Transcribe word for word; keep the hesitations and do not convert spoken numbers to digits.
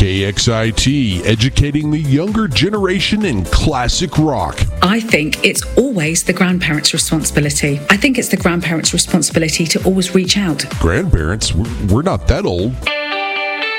K X I T, educating the younger generation in classic rock. I think it's always the grandparents' responsibility. I think it's the grandparents' responsibility to always reach out. Grandparents? We're not that old.